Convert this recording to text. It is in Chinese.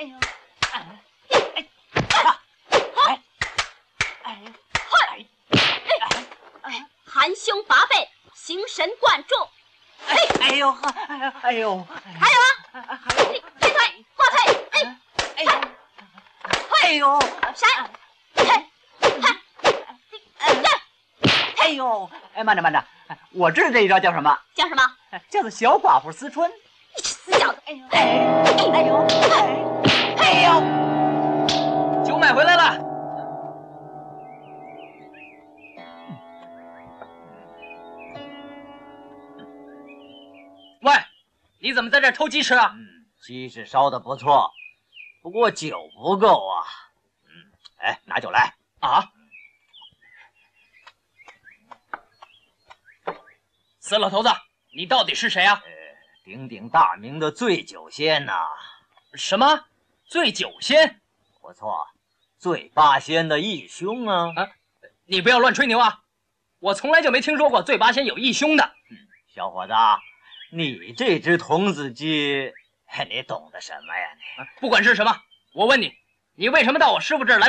哎呦， 含胸拔背，形神贯注。 哎呦，哎呦， 还有啊，踢腿，后退， 哎呦， 闪， 哎呦，哎，慢着慢着，我知道这一招叫什么？ 叫什么？ 叫做小寡妇思春。 你死小子！ 哎呦，哎呦， 酒买回来了。喂，你怎么在这偷鸡吃啊？ 鸡是烧的不错，不过酒不够啊。哎，拿酒来啊！死老头子，你到底是谁啊？ 鼎鼎大名的醉酒仙呐！ 什么？醉酒仙？ 不错，醉八仙的义兄啊！ 你不要乱吹牛啊！我从来就没听说过醉八仙有义兄的。 小伙子，你这只童子鸡，你懂得什么呀？你不管是什么，我问你，你为什么到我师傅这儿来